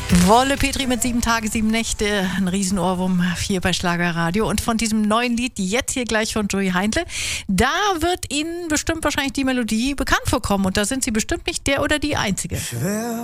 Wolle Petri mit 7 Tage, 7 Nächte, ein Riesenohrwurm hier bei Schlagerradio. Und von diesem neuen Lied, jetzt hier gleich von Joey Heindle, da wird Ihnen bestimmt wahrscheinlich die Melodie bekannt vorkommen. Und da sind Sie bestimmt nicht der oder die Einzige. Schwer